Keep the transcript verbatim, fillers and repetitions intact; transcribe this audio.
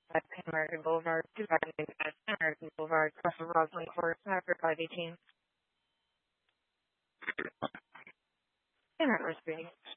at Pan American Boulevard, two Avenue at Pan American Boulevard, Russell Roslin Court, Packard five eighteen. And that was speaking.